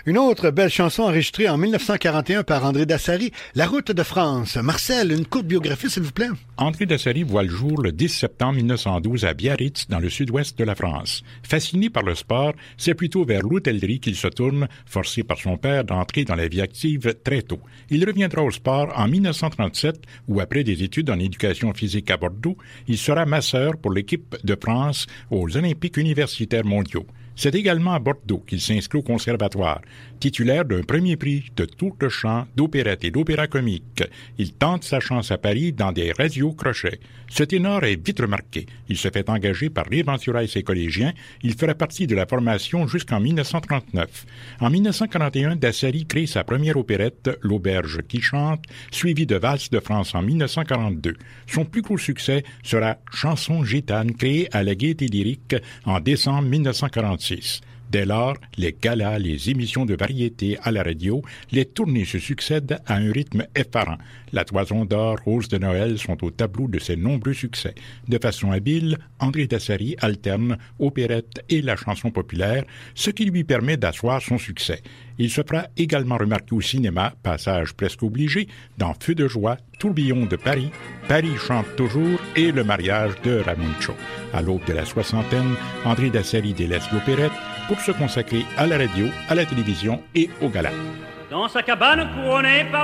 Une autre belle chanson enregistrée en 1941 par André Dassary, La route de France. Marcel, une courte biographie, s'il vous plaît. André Dassary voit le jour le 10 septembre 1912 à Biarritz, dans le sud-ouest de la France. Fasciné par le sport, c'est plutôt vers l'hôtellerie qu'il se tourne, forcé par son père d'entrer dans la vie active très tôt. Il reviendra au sport en 1937, où après des études en éducation physique à Bordeaux, il sera masseur pour l'équipe de France aux Olympiques universitaires mondiaux. C'est également à Bordeaux qu'il s'inscrit au conservatoire. Titulaire d'un premier prix de tour de chant, d'opérette et d'opéra comique, il tente sa chance à Paris dans des radios crochets. Ce ténor est vite remarqué. Il se fait engager par Riventura et ses collégiens. Il fera partie de la formation jusqu'en 1939. En 1941, Dassary crée sa première opérette, L'Auberge qui chante, suivie de Valse de France en 1942. Son plus gros succès sera Chanson gitane, créée à la Gaîté lyrique en décembre 1946. Dès lors, les galas, les émissions de variété à la radio, les tournées se succèdent à un rythme effarant. La Toison d'or, Rose de Noël sont au tableau de ses nombreux succès. De façon habile, André Dassary alterne opérette et la chanson populaire, ce qui lui permet d'asseoir son succès. Il se fera également remarquer au cinéma, passage presque obligé, dans Feu de joie, Tourbillon de Paris, Paris chante toujours et Le mariage de Ramuncho. À l'aube de la soixantaine, André Dassary délaisse l'opérette pour se consacrer à la radio, à la télévision et au gala. Dans sa cabane couronnée par